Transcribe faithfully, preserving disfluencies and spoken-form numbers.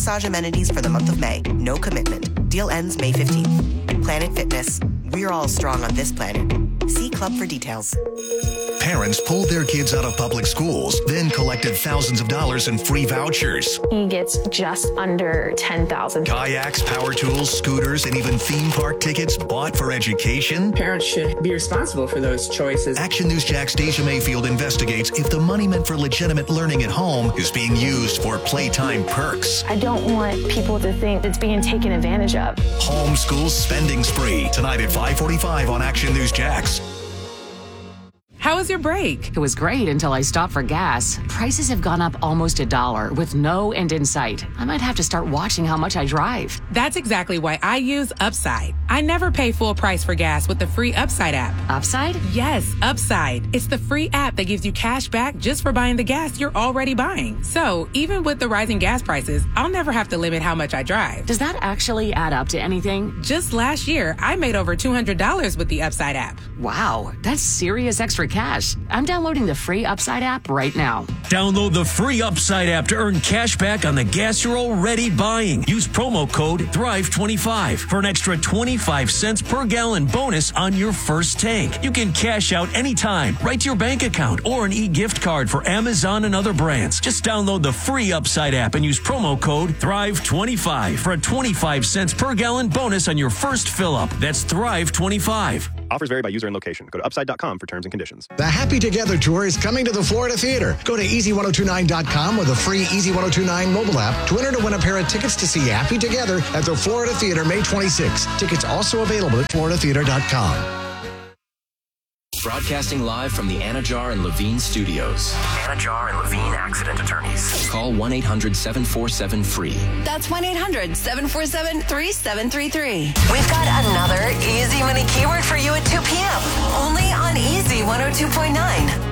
massage amenities for the month of May. No commitment. Deal ends May fifteenth. Planet Fitness. We're all strong on this planet. See Club for details. Parents pulled their kids out of public schools, then collected thousands of dollars in free vouchers. He gets just under ten thousand dollars. Kayaks, power tools, scooters, and even theme park tickets bought for education. Parents should be responsible for those choices. Action News Jack's Deja Mayfield investigates if the money meant for legitimate learning at home is being used for playtime perks. I don't want people to think it's being taken advantage of. Homeschool spending spree, tonight at five forty-five on Action News Jax. How was your break? It was great until I stopped for gas. Prices have gone up almost a dollar with no end in sight. I might have to start watching how much I drive. That's exactly why I use Upside. I never pay full price for gas with the free Upside app. Upside? Yes, Upside. It's the free app that gives you cash back just for buying the gas you're already buying. So even with the rising gas prices, I'll never have to limit how much I drive. Does that actually add up to anything? Just last year, I made over two hundred dollars with the Upside app. Wow, that's serious extra cash. I'm downloading the free Upside app right now. Download the free Upside app to earn cash back on the gas you're already buying. Use promo code thrive twenty-five for an extra twenty-five cents per gallon bonus on your first tank. You can cash out anytime, right to your bank account, or an e-gift card for Amazon and other brands. Just download the free Upside app and use promo code thrive twenty-five for a twenty-five cents per gallon bonus on your first fill up. That's thrive twenty-five. Offers vary by user and location. Go to upside dot com for terms and conditions. The Happy Together Tour is coming to the Florida Theater. Go to easy ten twenty-nine dot com or the free Easy ten twenty-nine mobile app to enter to win a pair of tickets to see Happy Together at the Florida Theater May twenty-sixth. Tickets also available at florida theater dot com. Broadcasting live from the Anajar and Levine studios. Anajar and Levine Accident Attorneys. Call one eight hundred seven four seven free. That's one eight hundred seven four seven three seven three three. We've got another Easy Money keyword for you at two p.m. only on Easy one oh two point nine.